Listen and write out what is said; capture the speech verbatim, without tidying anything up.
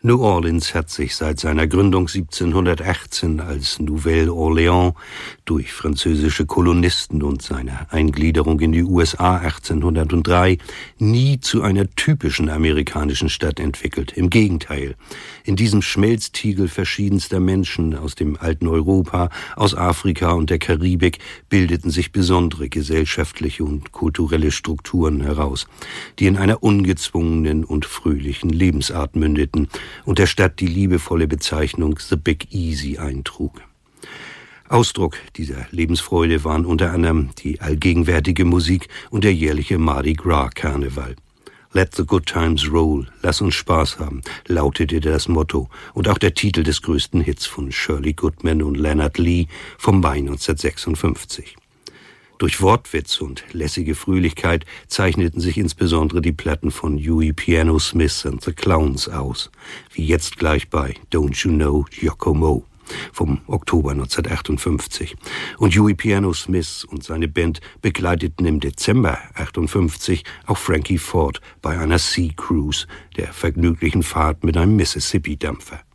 New Orleans hat sich seit seiner Gründung siebzehnhundertachtzehn als Nouvelle-Orléans durch französische Kolonisten und seine Eingliederung in die U S A achtzehnhundertdrei nie zu einer typischen amerikanischen Stadt entwickelt. Im Gegenteil, in diesem Schmelztiegel verschiedenster Menschen aus dem alten Europa, aus Afrika und der Karibik bildeten sich besondere gesellschaftliche und kulturelle Strukturen heraus, die in einer ungezwungenen und fröhlichen Lebensart mündeten und der Stadt die liebevolle Bezeichnung The Big Easy eintrug. Ausdruck dieser Lebensfreude waren unter anderem die allgegenwärtige Musik und der jährliche Mardi Gras Karneval. Let the good times roll, lass uns Spaß haben, lautete das Motto und auch der Titel des größten Hits von Shirley Goodman und Leonard Lee vom Mai neunzehnhundertsechsundfünfzig. Durch Wortwitz und lässige Fröhlichkeit zeichneten sich insbesondere die Platten von Huey Piano Smith and the Clowns aus, wie jetzt gleich bei Don't You Know Yoko Mo vom Oktober neunzehnhundertachtundfünfzig. Und Huey Piano Smith und seine Band begleiteten im Dezember achtundfünfzig auch Frankie Ford bei einer Sea Cruise, der vergnüglichen Fahrt mit einem Mississippi-Dampfer.